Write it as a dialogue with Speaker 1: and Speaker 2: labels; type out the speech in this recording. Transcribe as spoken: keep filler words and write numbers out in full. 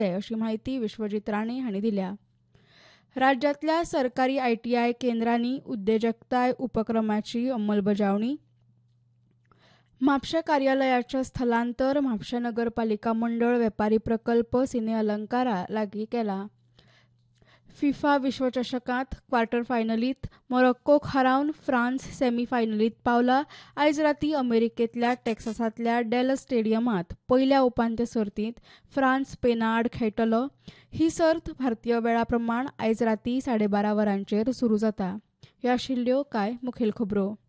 Speaker 1: अशी माहिती विश्वजित राणे हांणी दिल्या. राज्यातल्या सरकारी आय टी आय केंद्रांनी उद्योजकता उपक्रमाची अंमलबजावणी. म्हापशा कार्यालयाचं स्थलांतर म्हापशा नगरपालिका मंडळ व्यापारी प्रकल्प सिने अलंकारा लागीं केला. फिफा विश्वचषकांत क्वार्टर फायनलींत मोरक्कोक हारावन फ्रांस सेमी फायनलींत पावला. आयज रातीं अमेरिकेंतल्या टॅक्सासांतल्या डॅलस स्टेडियमांत पयल्या उपांत्य सर्तींत फ्रांस स्पेना आड खेळटलो. ही सर्त भारतीय वेळा प्रमाण आयज रातीं साडे बारा वरांचेर सुरू जाता. ह्यो आशिल्ल्यो कांय मुखेल खबरो.